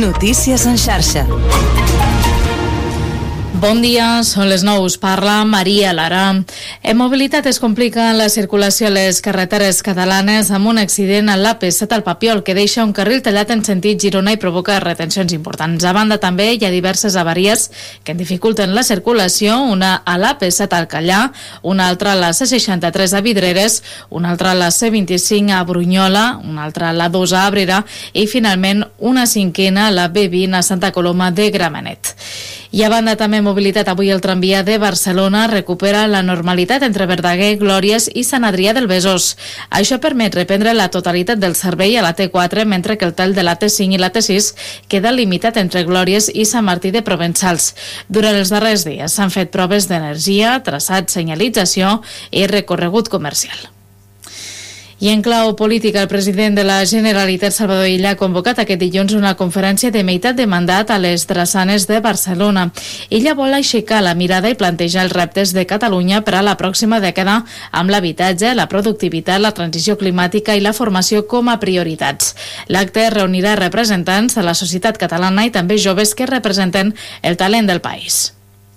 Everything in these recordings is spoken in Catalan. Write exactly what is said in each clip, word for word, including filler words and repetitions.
Notícies en xarxa. Bon dia, són les nou, us parla Maria Lara. En mobilitat es complica la circulació a les carreteres catalanes amb un accident a l'A P set al Papiol que deixa un carril tallat en sentit Girona i provoca retencions importants. A banda també hi ha diverses avaries que en dificulten la circulació, una a l'A P set al Callà, una altra a la C seixanta-tres a Vidreres, una altra a la C vint-i-cinc a Brunyola, una altra a la dos a Abrera i finalment una cinquena a la B vint a Santa Coloma de Gramenet. I a banda també mobilitat, avui el tramvia de Barcelona recupera la normalitat entre Verdaguer, Glòries i Sant Adrià del Besòs. Això permet reprendre la totalitat del servei a la T quatre, mentre que el tall de la T cinc i la T sis queda limitat entre Glòries i Sant Martí de Provençals. Durant els darrers dies s'han fet proves d'energia, traçat, senyalització i recorregut comercial. I en clau política, el president de la Generalitat, Salvador Illa, ha convocat aquest dilluns una conferència de meitat de mandat a les drassanes de Barcelona. Illa vol aixecar la mirada i plantejar els reptes de Catalunya per a la pròxima dècada amb l'habitatge, la productivitat, la transició climàtica i la formació com a prioritats. L'acte reunirà representants de la societat catalana i també joves que representen el talent del país.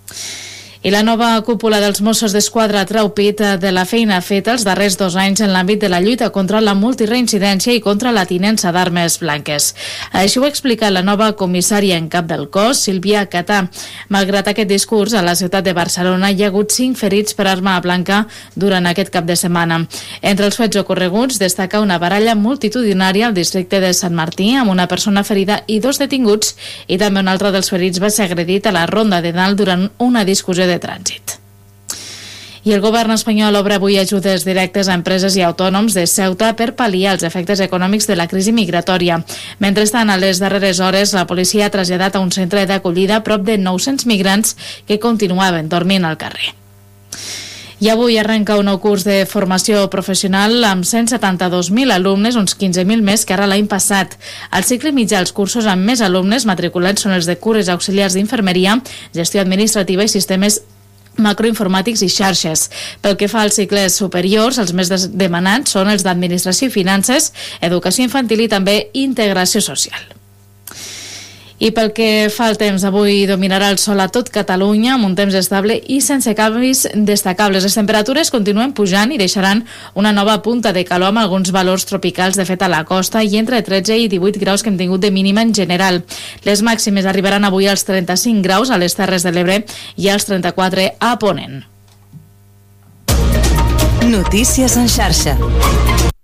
I la nova cúpula dels Mossos d'Esquadra treu pit de la feina feta els darrers dos anys en l'àmbit de la lluita contra la multireincidència i contra la tinença d'armes blanques. Així ho ha explicat la nova comissària en cap del cos, Sílvia Catà. Malgrat aquest discurs, a la ciutat de Barcelona hi ha hagut cinc ferits per arma blanca durant aquest cap de setmana. Entre els fets ocorreguts destaca una baralla multitudinària al districte de Sant Martí amb una persona ferida i dos detinguts, i també un altre dels ferits va ser agredit a la Ronda de Dalt durant una discussió de trànsit. I el govern espanyol obre avui ajudes directes a empreses i autònoms de Ceuta per pal·liar els efectes econòmics de la crisi migratòria. Mentrestant, a les darreres hores, la policia ha traslladat a un centre d'acollida prop de nou-cents migrants que continuaven dormint al carrer. I avui arrenca un nou curs de formació professional amb cent setanta-dos mil alumnes, uns quinze mil més que ara l'any passat. Al cicle mitjà, els cursos amb més alumnes matriculats són els de cures auxiliars d'infermeria, gestió administrativa i sistemes macroinformàtics i xarxes. Pel que fa als cicles superiors, els més demanats són els d'administració i finances, educació infantil i també integració social. I pel que fa al temps, avui dominarà el sol a tot Catalunya amb un temps estable i sense canvis destacables. Les temperatures continuen pujant i deixaran una nova punta de calor amb alguns valors tropicals de fet a la costa i entre tretze i divuit graus que hem tingut de mínima en general. Les màximes arribaran avui als trenta-cinc graus a les Terres de l'Ebre i als trenta-quatre a Ponent. Notícies en xarxa.